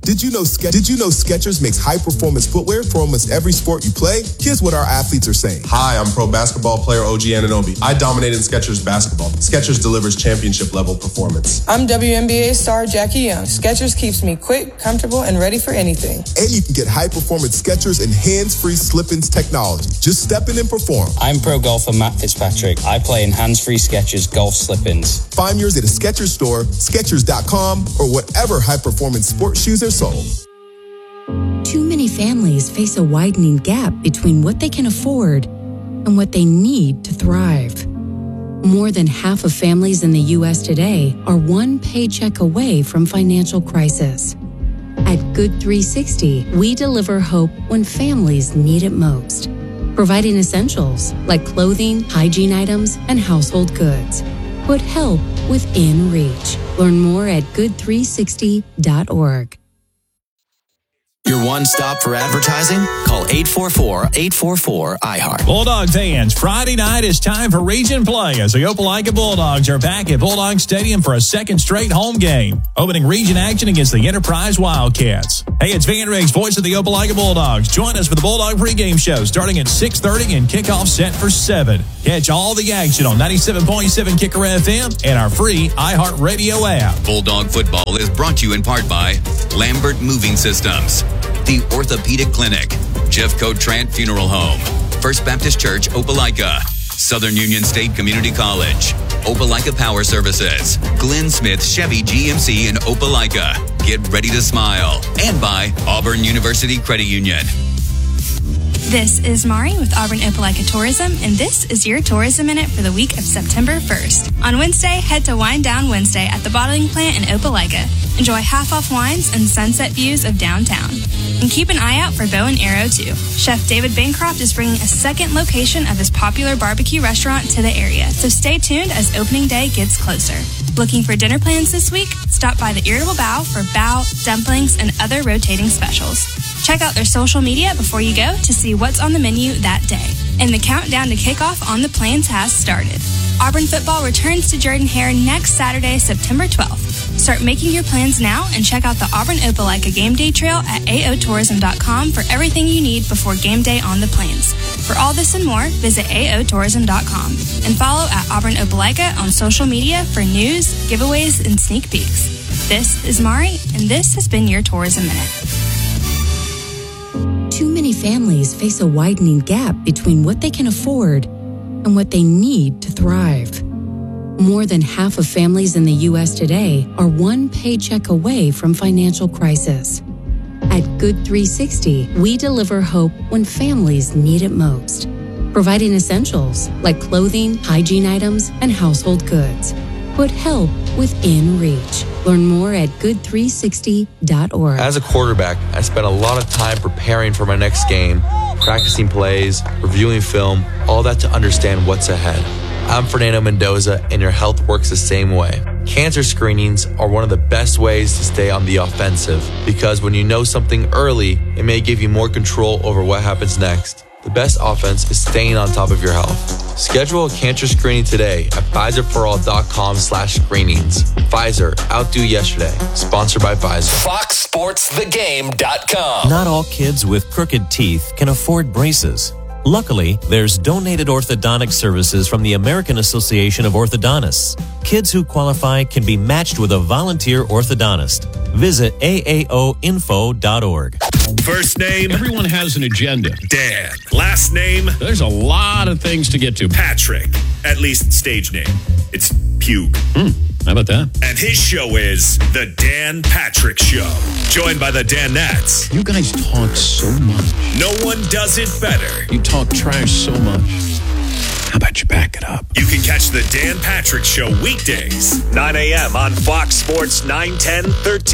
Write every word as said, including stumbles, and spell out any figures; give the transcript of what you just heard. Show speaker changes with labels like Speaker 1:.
Speaker 1: Did you know Ske- Did you know Skechers makes high-performance footwear for almost every sport you play? Here's what our athletes are saying.
Speaker 2: Hi, I'm pro basketball player O G Anunoby. I dominate in Skechers basketball. Skechers delivers championship-level performance.
Speaker 3: I'm W N B A star Jackie Young. Skechers keeps me quick, comfortable, and ready for anything.
Speaker 1: And you can get high-performance Skechers and hands-free slip-ins technology. Just step in and perform.
Speaker 4: I'm pro golfer Matt Fitzpatrick. I play in hands-free Skechers golf slip-ins.
Speaker 1: Find yours at a Skechers store, Skechers dot com, or whatever high-performance sports shoes are sold.
Speaker 5: Too many families face a widening gap between what they can afford and what they need to thrive. More than half of families in the U S today are one paycheck away from financial crisis. At Good three sixty, we deliver hope when families need it most, providing essentials like clothing, hygiene items, and household goods. Put help within reach. Learn more at good three sixty dot org.
Speaker 6: Your one stop for advertising? Call eight four four, eight four four, I heart.
Speaker 7: Bulldog fans, Friday night is time for region play as the Opelika Bulldogs are back at Bulldog Stadium for a second straight home game, opening region action against the Enterprise Wildcats. Hey, it's Van Riggs, voice of the Opelika Bulldogs. Join us for the Bulldog pregame show starting at six thirty and kickoff set for seven. Catch all the action on ninety-seven point seven Kicker F M and our free iHeartRadio app.
Speaker 8: Bulldog football is brought to you in part by Lambert Moving Systems, the Orthopedic Clinic, Jeffco Trant Funeral Home, First Baptist Church, Opelika, Southern Union State Community College, Opelika Power Services, Glenn Smith Chevy G M C in Opelika. Get ready to smile. And by Auburn University Credit Union.
Speaker 9: This is Mari with Auburn Opelika Tourism, and this is your Tourism Minute for the week of September first. On Wednesday, head to Wine Down Wednesday at the bottling plant in Opelika. Enjoy half-off wines and sunset views of downtown. And keep an eye out for Bow and Arrow, too. Chef David Bancroft is bringing a second location of his popular barbecue restaurant to the area, so stay tuned as opening day gets closer. Looking for dinner plans this week? Stop by the Irritable Bow for bao, dumplings, and other rotating specials. Check out their social media before you go to see what's on the menu that day. And the countdown to kickoff on the Plains has started. Auburn football returns to Jordan-Hare next Saturday, September twelfth. Start making your plans now and check out the Auburn Opelika Game Day Trail at a o tourism dot com for everything you need before game day on the Plains. For all this and more, visit a o tourism dot com and follow at Auburn Opelika on social media for news, giveaways, and sneak peeks. This is Mari, and this has been your Tourism Minute.
Speaker 5: Too many families face a widening gap between what they can afford and what they need to thrive. More than half of families in the U S today are one paycheck away from financial crisis. At Good three sixty, we deliver hope when families need it most, providing essentials like clothing, hygiene items, and household goods. Put help within reach. Learn more at good three sixty dot org.
Speaker 10: As a quarterback, I spent a lot of time preparing for my next game, practicing plays, reviewing film, all that to understand what's ahead. I'm Fernando Mendoza, and your health works the same way. Cancer screenings are one of the best ways to stay on the offensive, because when you know something early, it may give you more control over what happens next. The best offense is staying on top of your health. Schedule a cancer screening today at Pfizer for all dot com slash screenings. Pfizer, outdo yesterday. Sponsored by Pfizer.
Speaker 6: Fox Sports The Game dot com.
Speaker 11: Not all kids with crooked teeth can afford braces. Luckily, there's donated orthodontic services from the American Association of Orthodontists. Kids who qualify can be matched with a volunteer orthodontist. Visit a a o info dot org.
Speaker 12: First name, everyone has an agenda. Dan. Last name, there's a lot of things to get to. Patrick. At least stage name. It's Pug. Hmm. How about that? And his show is The Dan Patrick Show. Joined by the Danettes. You guys talk so much. No one does it better. You talk trash so much. How about you back it up? You can catch The Dan Patrick Show weekdays, nine a.m. on Fox Sports nine ten thirteen.